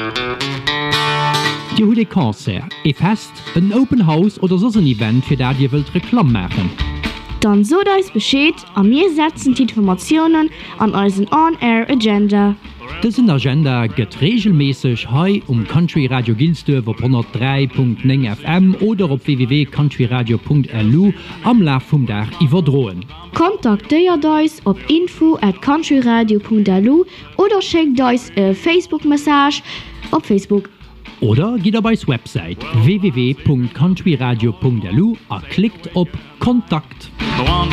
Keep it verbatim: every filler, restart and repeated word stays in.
Di hu de Konzert, e Fest, ein Open House oder sos ein Event, fir dat Dir wilt Reklam machen. Dann so dais Bescheid, an mir setzen die Informationen an unseren On-Air-Agenda. Diesen Agenda gëtt regelmäßig hei um Country Radio Gilsdorf op hundertdrei Punkt neun F M oder op w w w punkt countryradio punkt l u am Lauf vom Dach iwwerdroen. Kontakteiert uns op info at countryradio punkt l u oder schickt uns eine Facebook-Message auf Facebook. Oder geht auf unsere Website w w w punkt countryradio punkt l u und klickt auf Kontakt.